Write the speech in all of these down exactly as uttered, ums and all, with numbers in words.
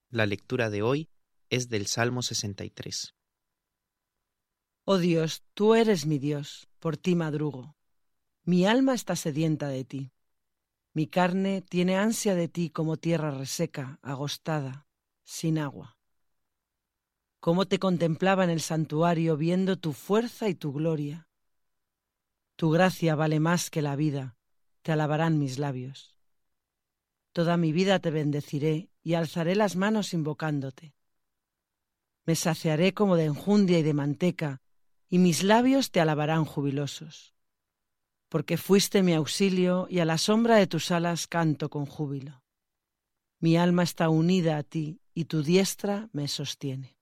La lectura de hoy es del Salmo sesenta y tres. Oh Dios, tú eres mi Dios, por ti madrugo. Mi alma está sedienta de ti. Mi carne tiene ansia de ti como tierra reseca, agostada, sin agua. Cómo te contemplaba en el santuario viendo tu fuerza y tu gloria. Tu gracia vale más que la vida, te alabarán mis labios. Toda mi vida te bendeciré y alzaré las manos invocándote. Me saciaré como de enjundia y de manteca, y mis labios te alabarán jubilosos. Porque fuiste mi auxilio y a la sombra de tus alas canto con júbilo. Mi alma está unida a ti y tu diestra me sostiene.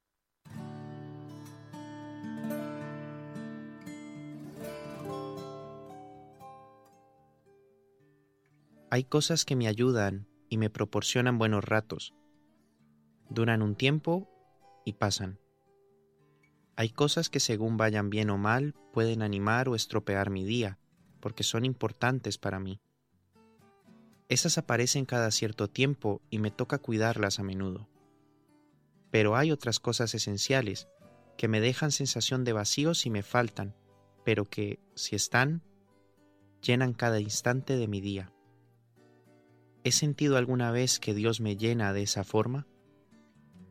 Hay cosas que me ayudan y me proporcionan buenos ratos. Duran un tiempo y pasan. Hay cosas que según vayan bien o mal pueden animar o estropear mi día, porque son importantes para mí. Esas aparecen cada cierto tiempo y me toca cuidarlas a menudo. Pero hay otras cosas esenciales que me dejan sensación de vacío si me faltan, pero que, si están, llenan cada instante de mi día. ¿He sentido alguna vez que Dios me llena de esa forma?